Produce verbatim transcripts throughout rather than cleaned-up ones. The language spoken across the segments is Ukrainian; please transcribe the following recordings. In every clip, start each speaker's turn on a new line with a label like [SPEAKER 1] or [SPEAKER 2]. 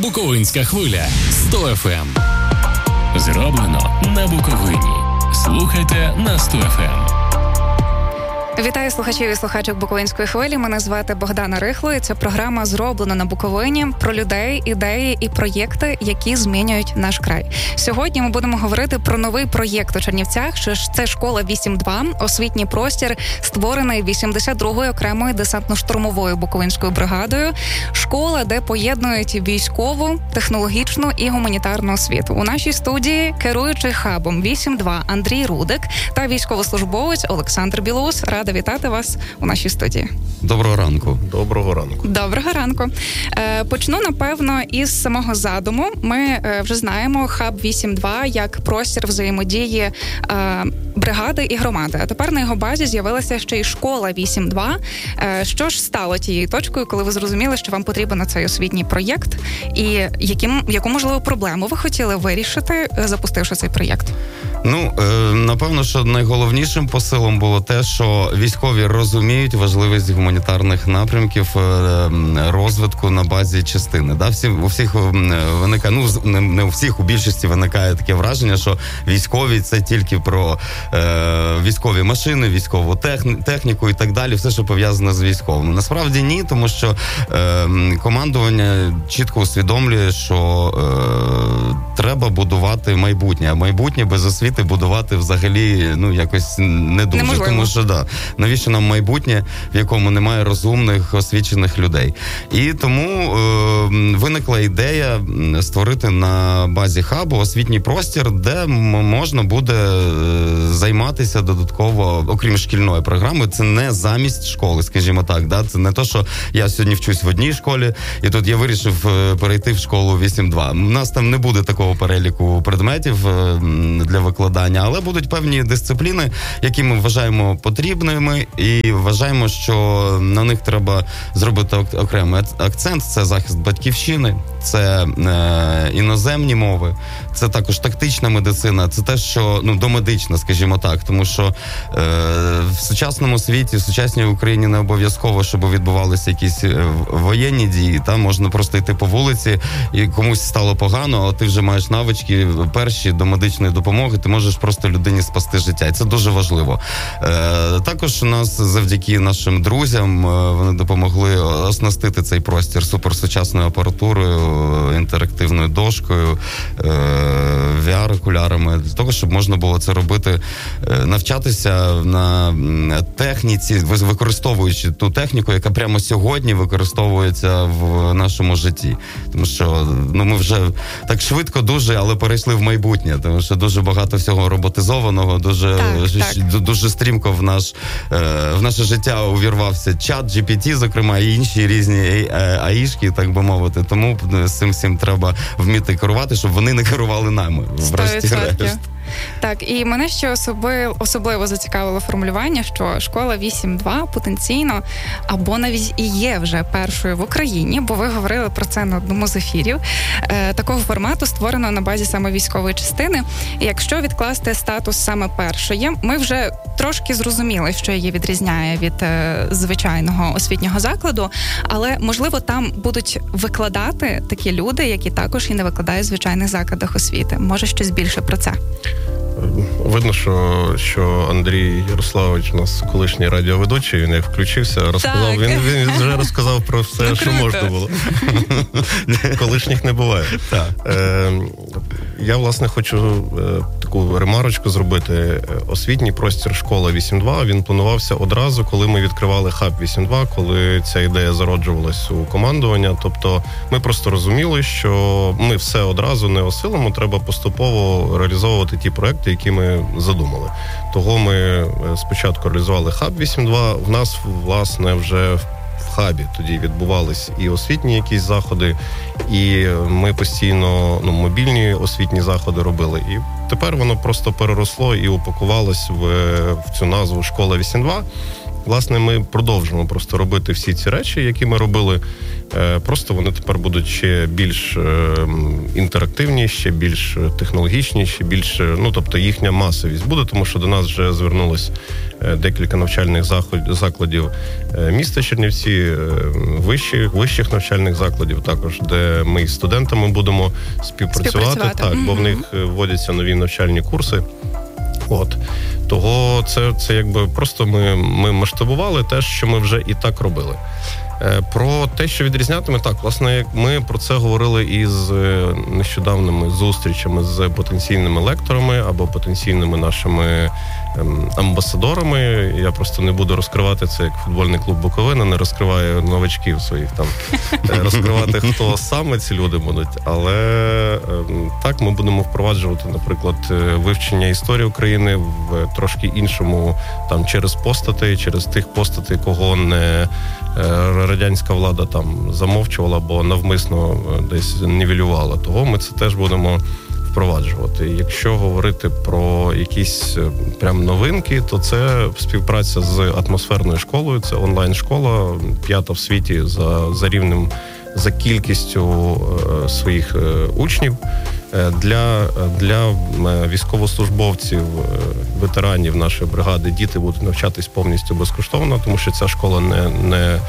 [SPEAKER 1] Буковинська хвиля сто еф ем. Зроблено на Буковині. Слухайте на сто еф ем.
[SPEAKER 2] Вітаю слухачів і слухачок Буковинської хвилі. Мене звати Богдана Рихло, і це програма «Зроблено на Буковині» про людей, ідеї і проєкти, які змінюють наш край. Сьогодні ми будемо говорити про новий проєкт у Чернівцях, що ж це школа вісім два, освітній простір, створений вісімдесят другою окремою десантно-штурмовою Буковинською бригадою. Школа, де поєднують військову, технологічну і гуманітарну освіту. У нашій студії керуючий хабом вісім два Андрій Рудик та військовослужбовець Олександр Білоус. Рада вітати вас у нашій студії.
[SPEAKER 3] Доброго ранку.
[SPEAKER 4] Доброго ранку.
[SPEAKER 2] Доброго ранку. Е, почну, напевно, із самого задуму. Ми е, вже знаємо хаб вісім два як простір взаємодії е, бригади і громади. А тепер на його базі з'явилася ще й школа вісім два. Е, що ж стало тією точкою, коли ви зрозуміли, що вам потрібен цей освітній проєкт? І яким, яку, можливо, проблему ви хотіли вирішити, запустивши цей проєкт?
[SPEAKER 3] Ну, е, напевно, що найголовнішим посилом було те, що військові розуміють важливість гуманітарних напрямків е, розвитку на базі частини. Да? Всі, у всіх виникає, ну, не, не у всіх, у більшості виникає таке враження, що військові – це тільки про е, військові машини, військову техні, техніку і так далі, все, що пов'язане з військовим. Насправді ні, тому що е, командування чітко усвідомлює, що е, треба будувати майбутнє, а майбутнє без освіти будувати взагалі, ну, якось не дуже.
[SPEAKER 2] Неможливо.
[SPEAKER 3] Тому що, да, навіщо нам майбутнє, в якому немає розумних, освічених людей. І тому е, виникла ідея створити на базі хабу освітній простір, де м- можна буде займатися додатково, окрім шкільної програми. Це не замість школи, скажімо так. Да? Це не то, що я сьогодні вчусь в одній школі, і тут я вирішив перейти в школу вісім два. У нас там не буде такого переліку предметів для викладання, але будуть певні дисципліни, які ми вважаємо потрібними, і вважаємо, що на них треба зробити окремий акцент. Це захист батьківщини, це е, іноземні мови, це також тактична медицина, це те, що, ну, домедична, скажімо так, тому що е, в сучасному світі, в сучасній Україні не обов'язково, щоб відбувалися якісь воєнні дії, там можна просто йти по вулиці, і комусь стало погано, а ти вже маєш навички перші до медичної допомоги, ти можеш просто людині спасти життя, і це дуже важливо. Е, також у нас завдяки нашим друзям вони допомогли оснастити цей простір суперсучасною апаратурою, інтерактивною дошкою, ві ар-окулярами, для того, щоб можна було це робити, навчатися на техніці, використовуючи ту техніку, яка прямо сьогодні використовується в нашому житті. Тому що, ну, ми вже так швидко дуже, але перейшли в майбутнє, тому що дуже багато всього роботизованого, дуже,
[SPEAKER 2] так, так.
[SPEAKER 3] дуже стрімко в наш в наше життя увірвався чат, джі пі ті, зокрема, і інші різні аїшки, так би мовити. Тому з цим всім треба вміти керувати, щоб вони не керували нами, врешті-решт.
[SPEAKER 2] Так, і мене ще особливо, особливо зацікавило формулювання, що школа вісім два потенційно або навіть і є вже першою в Україні, бо ви говорили про це на одному з ефірів, е, такого формату, створеного на базі саме військової частини. І якщо відкласти статус саме першої, ми вже трошки зрозуміли, що її відрізняє від е, звичайного освітнього закладу, але, можливо, там будуть викладати такі люди, які також і не викладають в звичайних закладах освіти. Може, щось більше про це?
[SPEAKER 4] Видно, що, що Андрій Ярославович у нас колишній радіоведучий, він як включився, розказав, він, він вже розказав про все, ну, що можна було. Колишніх не буває. Так. Е, я, власне, хочу е, таку ремарочку зробити. Освітній простір школа вісім два, він планувався одразу, коли ми відкривали хаб вісім два, коли ця ідея зароджувалась у командування. Тобто ми просто розуміли, що ми все одразу не осилимо, треба поступово реалізовувати ті проекти, які ми задумали. Того ми спочатку реалізували хаб вісім два, в нас, власне, вже в хабі тоді відбувались і освітні якісь заходи, і ми постійно, ну, мобільні освітні заходи робили. І тепер воно просто переросло і упакувалось в, в цю назву «Школа вісім два». власне, ми продовжимо просто робити всі ці речі, які ми робили. Просто вони тепер будуть ще більш інтерактивні, ще більш технологічні, ще більш, ну, тобто їхня масовість буде, тому що до нас вже звернулось декілька навчальних закладів міста Чернівці, вищих, вищих навчальних закладів також, де ми з студентами будемо співпрацювати, співпрацювати. Так, mm-hmm. бо в них вводяться нові навчальні курси. От. Того це, це якби просто ми, ми масштабували те, що ми вже і так робили. Про те, що відрізнятиме, так, власне, ми про це говорили із нещодавними зустрічами з потенційними лекторами або потенційними нашими амбасадорами. Я просто не буду розкривати це, як футбольний клуб Буковина, не розкриваю новачків своїх там, розкривати, хто саме ці люди будуть. Але так, ми будемо впроваджувати, наприклад, вивчення історії України в трошки іншому, там, через постатей, через тих постатей, кого не радянська влада там замовчувала або навмисно десь нівелювала. Того ми це теж будемо впроваджувати. Якщо говорити про якісь прям новинки, то це співпраця з атмосферною школою, це онлайн-школа, п'ята в світі за, за рівнем, за кількістю е, своїх е, учнів. Для, для військовослужбовців, ветеранів нашої бригади діти будуть навчатись повністю безкоштовно, тому що ця школа не, не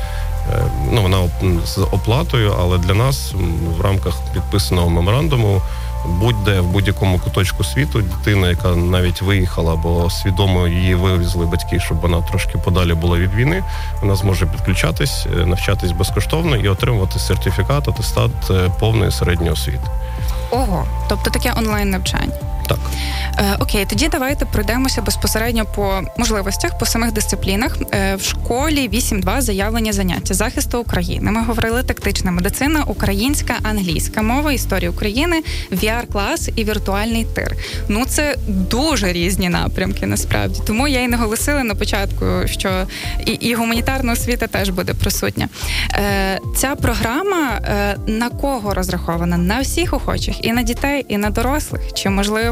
[SPEAKER 4] ну, вона з оплатою, але для нас в рамках підписаного меморандуму будь-де, в будь-якому куточку світу дитина, яка навіть виїхала, або свідомо її вивезли батьки, щоб вона трошки подалі була від війни, вона зможе підключатись, навчатись безкоштовно і отримувати сертифікат, атестат повної середньої освіти.
[SPEAKER 2] Ого, тобто таке онлайн-навчання.
[SPEAKER 4] Так.
[SPEAKER 2] Е, окей, тоді давайте пройдемося безпосередньо по можливостях, по самих дисциплінах. Е, в школі вісім два заявлені заняття захисту України. Ми говорили тактична медицина, українська, англійська мова, історія України, ві ар-клас і віртуальний тир. Ну, це дуже різні напрямки, насправді. Тому я і наголосила на початку, що і, і гуманітарна освіта теж буде присутня. Е, ця програма е, на кого розрахована? На всіх охочих? І на дітей, і на дорослих? Чи, можливо,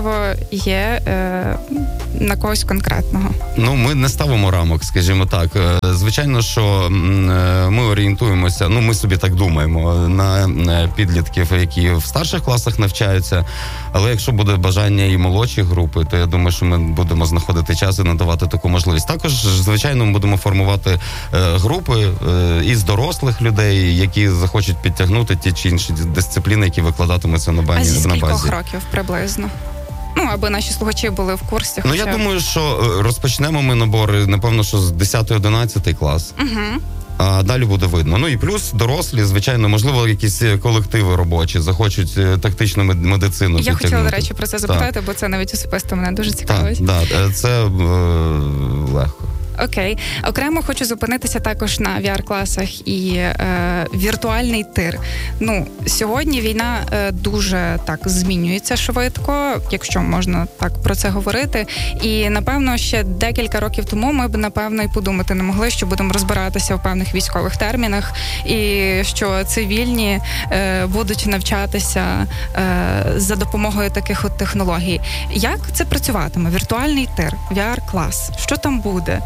[SPEAKER 2] є е, на когось конкретного?
[SPEAKER 3] Ну, ми не ставимо рамок, скажімо так. Звичайно, що ми орієнтуємося, ну, ми собі так думаємо, на підлітків, які в старших класах навчаються, але якщо буде бажання і молодші групи, то я думаю, що ми будемо знаходити час і надавати таку можливість. Також, звичайно, ми будемо формувати групи із дорослих людей, які захочуть підтягнути ті чи інші дисципліни, які викладатимуться на базі.
[SPEAKER 2] А зі скількох років приблизно? Ну, аби наші слухачі були в курсі.
[SPEAKER 3] Ну, хоча... я думаю, що розпочнемо ми набори, напевно, що з десятий-одинадцятий клас.
[SPEAKER 2] Угу.
[SPEAKER 3] А далі буде видно. Ну і плюс дорослі, звичайно, можливо, якісь колективи робочі захочуть тактичну медицину.
[SPEAKER 2] Я хотіла, до речі, про це запитати, так. Бо це навіть особисто мене дуже цікавить.
[SPEAKER 3] Так, так, це е- легко.
[SPEAKER 2] Окей. Окремо хочу зупинитися також на ві ар-класах і е, віртуальний тир. Ну, сьогодні війна е, дуже так змінюється швидко, якщо можна так про це говорити. І, напевно, ще декілька років тому ми б, напевно, і подумати не могли, що будемо розбиратися в певних військових термінах і що цивільні е, будуть навчатися е, за допомогою таких от технологій. Як це працюватиме? Віртуальний тир, ві ар-клас. Що там буде?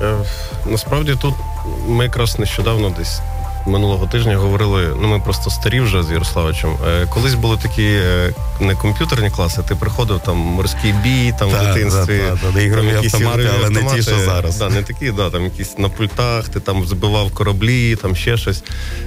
[SPEAKER 4] Насправді тут ми якраз нещодавно десь минулого тижня говорили, ну ми просто старі вже з Ярославичем. Колись були такі не комп'ютерні класи, ти приходив там морський бій, там
[SPEAKER 3] та,
[SPEAKER 4] в дитинстві.
[SPEAKER 3] Та, та, ігрові автомати, але автомати, не ті, що зараз.
[SPEAKER 4] Да, не такі, да, там якісь на пультах, ти там збивав кораблі, там ще щось.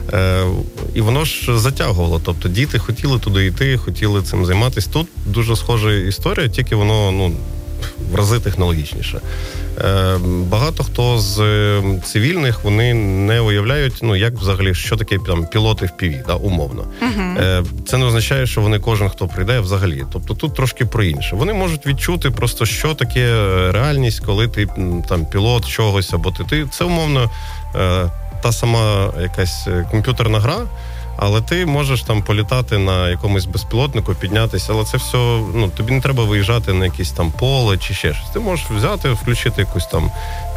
[SPEAKER 4] І воно ж затягувало. Тобто діти хотіли туди йти, хотіли цим займатися. Тут дуже схожа історія, тільки воно, ну, в рази технологічніше. Багато хто з цивільних, вони не уявляють, ну, як взагалі, що таке там пілоти в пі ві, да, умовно. Uh-huh. Це не означає, що вони кожен, хто прийде, взагалі. Тобто тут трошки про інше. Вони можуть відчути просто, що таке реальність, коли ти там пілот чогось, або ти, ти це умовно та сама якась комп'ютерна гра, Але ти можеш там політати на якомусь безпілотнику, піднятися, але це все, ну, тобі не треба виїжджати на якесь там поле чи ще щось. Ти можеш взяти, включити якусь там,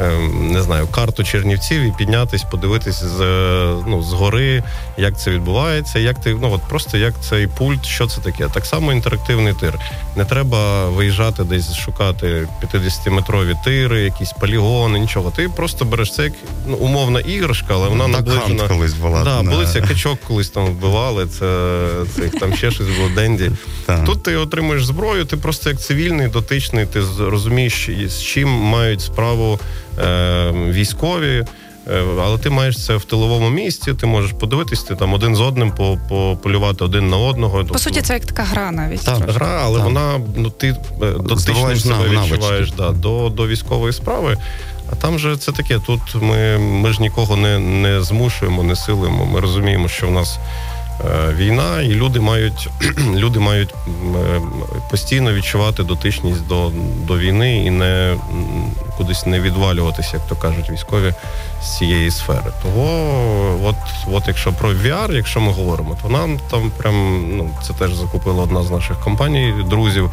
[SPEAKER 4] не знаю, карту Чернівців і піднятись, подивитись з, ну, з гори, як це відбувається, як ти, ну, от просто як цей пульт, що це таке. Так само інтерактивний тир. Не треба виїжджати десь, шукати п'ятдесятиметрові тири, якісь полігони, нічого. Ти просто береш це як, ну, умовна іграшка, але вона наближена.
[SPEAKER 3] колись була.
[SPEAKER 4] Да, були ці качок колись там вбивали, це, це там ще щось було, Денді. Тут ти отримуєш зброю, ти просто як цивільний, дотичний, ти розумієш, з чим мають справу е, військові, е, але ти маєш це в тиловому місці, ти можеш подивитись, ти там один з одним полювати один на одного.
[SPEAKER 2] По суті, це як така гра навіть.
[SPEAKER 4] Так, трошки. Гра, але так. Вона, ну, ти дотичним себе відчуваєш да, до, до військової справи. А там же це таке, тут ми, ми ж нікого не, не змушуємо, не силуємо. Ми розуміємо, що в нас е, війна, і люди мають, люди мають е, постійно відчувати дотичність до, до війни і не кудись не відвалюватися, як то кажуть військові, з цієї сфери. Того, от, от якщо про ві ар, якщо ми говоримо, то нам там прям, ну, це теж закупила одна з наших компаній, друзів,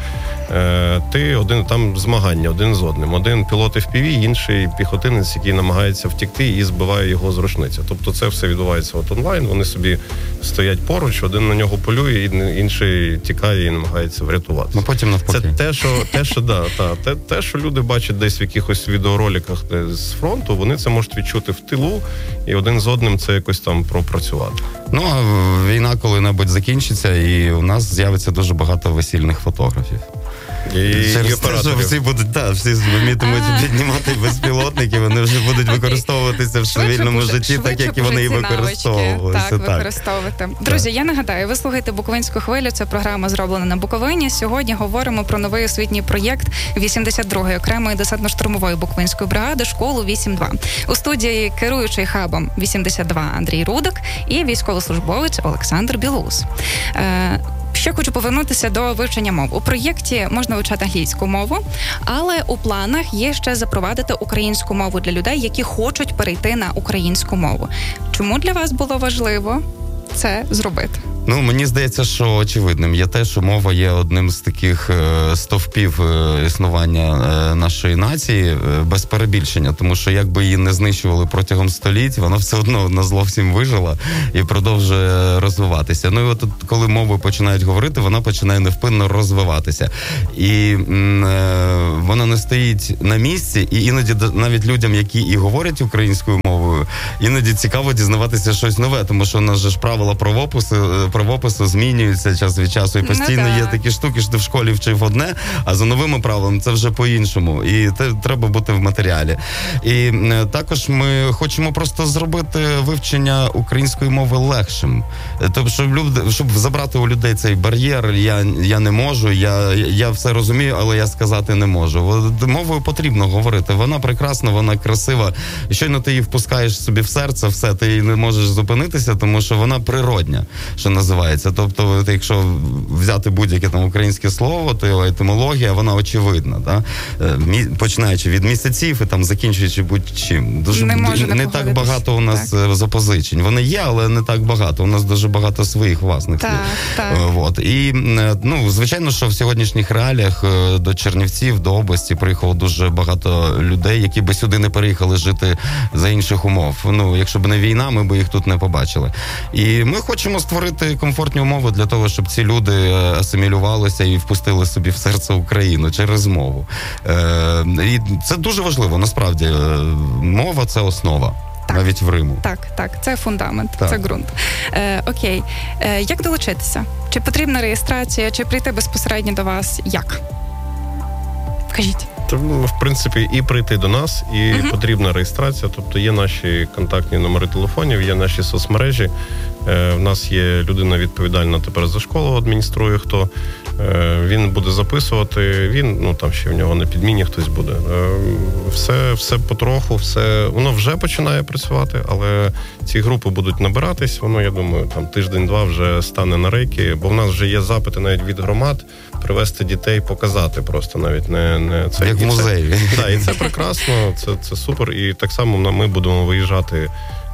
[SPEAKER 4] е, ти один, там змагання один з одним. Один пілот еф пі ві, інший піхотинець, який намагається втекти і збиває його з рушниці. Тобто це все відбувається от онлайн, вони собі стоять поруч, один на нього полює, інший тікає і намагається врятувати.
[SPEAKER 3] Ну, потім навпаки.
[SPEAKER 4] Це те, що, те, що, да, та, те, те, що люди бачать десь в якихось відеороликах з фронту, вони це можуть відчути в тилу, і один з одним це якось там пропрацювати.
[SPEAKER 3] Ну, а війна коли-небудь закінчиться, і у нас з'явиться дуже багато весільних фотографів.
[SPEAKER 4] І, і
[SPEAKER 3] операторів. Всі будуть, так, всі вмітимуть піднімати безпілотники, вони вже будуть використовуватися в цивільному житті, так, як і вони і використовувалися.
[SPEAKER 2] Так, використовувати. Друзі, я нагадаю, ви слухаєте «Буковинську хвилю», це програма «Зроблена на Буковині». Сьогодні говоримо про новий освітній проєкт вісімдесят другої окремої десантно-штурмової Буковинської бригади «Школу вісім два». У студії керуючий хабом вісімдесят два Андрій Рудик і військовослужбовець Олександр Білоус. Е- Ще хочу повернутися до вивчення мов. У проєкті можна вивчати англійську мову, але у планах є ще запровадити українську мову для людей, які хочуть перейти на українську мову. Чому для вас було важливо це зробити?
[SPEAKER 3] Ну, мені здається, що очевидним є те, що мова є одним з таких е, стовпів е, існування е, нашої нації, е, без перебільшення, тому що якби її не знищували протягом століть, вона все одно на зло всім вижила і продовжує розвиватися. Ну і от коли мови починають говорити, вона починає невпинно розвиватися. І е, вона не стоїть на місці, і іноді навіть людям, які і говорять українською мовою, іноді цікаво дізнаватися щось нове, тому що у нас же ж правила правопису правопису змінюються час від часу, і постійно ну, є такі штуки, що ти в школі вчив одне, а за новими правилами це вже по-іншому. І те, треба бути в матеріалі. І е, також ми хочемо просто зробити вивчення української мови легшим. Тобто, щоб, люди, щоб забрати у людей цей бар'єр, я, я не можу, я, я все розумію, але я сказати не можу. Мовою потрібно говорити. Вона прекрасна, вона красива. Щойно ти її впускаєш собі в серце, все, ти її не можеш зупинитися, тому що вона природня, що називається. Тобто, якщо взяти будь-яке там українське слово, то його етимологія, вона очевидна. Да? Починаючи від місяців і там закінчуючи будь-чим. Дуже не, не, не так багато у нас так. запозичень. Вони є, але не так багато. У нас дуже багато своїх власних.
[SPEAKER 2] Так, так.
[SPEAKER 3] От. І, ну, звичайно, що в сьогоднішніх реаліях до Чернівців, до області приїхало дуже багато людей, які би сюди не переїхали жити за інших умов. Ну, якщо б не війна, ми б їх тут не побачили. І ми хочемо створити комфортні умови для того, щоб ці люди асимілювалися і впустили собі в серце Україну через мову. Е, і це дуже важливо, насправді. Мова – це основа. Так. Навіть в Риму.
[SPEAKER 2] Так, так, це фундамент, так. Це ґрунт. Е, окей. Е, як долучитися? Чи потрібна реєстрація, чи прийти безпосередньо до вас? Як? Кажіть.
[SPEAKER 4] В принципі, і прийти до нас, і uh-huh. потрібна реєстрація. Тобто є наші контактні номери телефонів, є наші соцмережі. Е, в нас є людина відповідальна тепер за школу, адмініструє хто. Е, він буде записувати, він, ну там ще в нього на підміні хтось буде. Е, все, все потроху, все, воно вже починає працювати, але ці групи будуть набиратись, воно, я думаю, там тиждень-два вже стане на рейки, бо в нас вже є запити навіть від громад, привезти дітей, показати просто навіть не, не це.
[SPEAKER 3] Як в музеї.
[SPEAKER 4] Так, і це прекрасно, це, це супер. І так само ми будемо виїжджати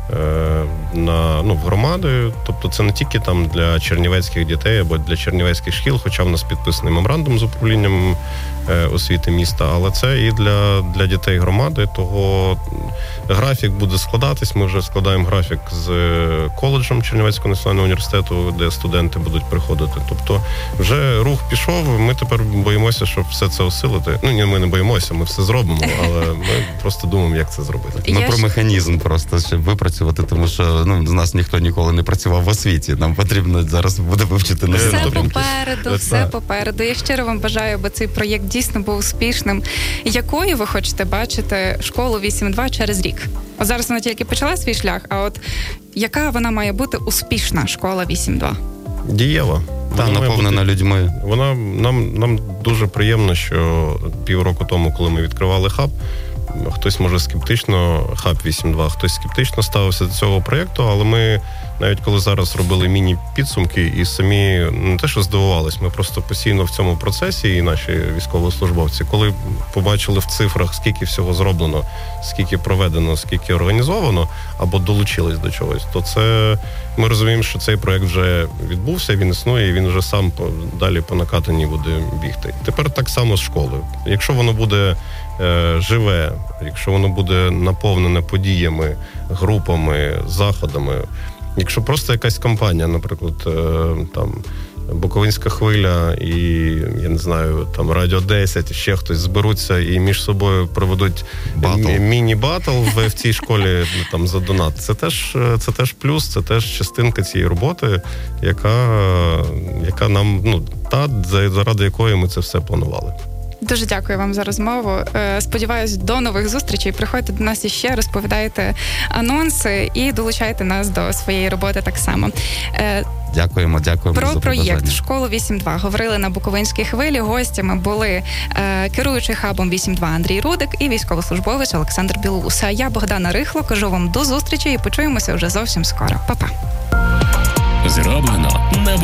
[SPEAKER 4] на, ну, в громади. Тобто це не тільки там для чернівецьких дітей або для чернівецьких шкіл, хоча в нас підписаний меморандум з управлінням освіти міста, але це і для, для дітей громади, того графік буде складатись. Ми вже складаємо графік з коледжем Чернівецького національного університету, де студенти будуть приходити. Тобто вже рух пішов, ми тепер боїмося, щоб все це осилити. Ну, ні, ми не боїмося, ми все зробимо, але ми просто думаємо, як це зробити.
[SPEAKER 3] Ми про механізм просто, щоб випрацювати, тому що, ну, з нас ніхто ніколи не працював в освіті. Нам потрібно зараз буде вивчити на
[SPEAKER 2] все попереду, все попереду. Я щиро вам бажаю, аби цей проєкт дійсно був успішним. Якою ви хочете бачити школу вісім два через рік? От зараз вона тільки почала свій шлях, а от яка вона має бути успішна школа вісім два?
[SPEAKER 4] Дієва.
[SPEAKER 3] Та, наповнена бути... людьми.
[SPEAKER 4] Вона, нам, нам дуже приємно, що півроку тому, коли ми відкривали хаб, хтось, може, скептично, хаб вісім два, хтось скептично ставився до цього проєкту, але ми, навіть коли зараз робили міні-підсумки, і самі не те, що здивувались, ми просто постійно в цьому процесі, і наші військовослужбовці, коли побачили в цифрах, скільки всього зроблено, скільки проведено, скільки організовано, або долучились до чогось, то це, ми розуміємо, що цей проєкт вже відбувся, він існує, і він вже сам по, далі по накатанні буде бігти. Тепер так само з школою. Якщо воно буде е, живе, якщо воно буде наповнене подіями, групами, заходами, якщо просто якась компанія, наприклад, там Буковинська хвиля і, я не знаю, там Радіо десять, ще хтось зберуться і між собою проведуть м- міні-батл в, в цій школі там за донат. Це теж, це теж плюс, це теж частинка цієї роботи, яка, яка нам, ну, та, заради якої ми це все планували.
[SPEAKER 2] Дуже дякую вам за розмову. Сподіваюсь, до нових зустрічей. Приходьте до нас іще, розповідайте анонси і долучайте нас до своєї роботи так само.
[SPEAKER 3] Дякуємо, дякуємо
[SPEAKER 2] Про
[SPEAKER 3] за
[SPEAKER 2] проєкт «Школу вісім два» говорили на Буковинській хвилі. Гостями були е, керуючий хабом вісім два Андрій Рудик і військовослужбовець Олександр Білоус. А я, Богдана Рихло, кажу вам до зустрічі і почуємося вже зовсім скоро. Па-па.
[SPEAKER 1] Зроблено на